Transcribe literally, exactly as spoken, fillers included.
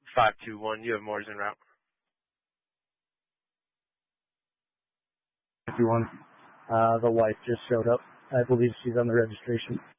five two one, you have Moore's en route. five two one, uh, the wife just showed up. I believe she's on the registration.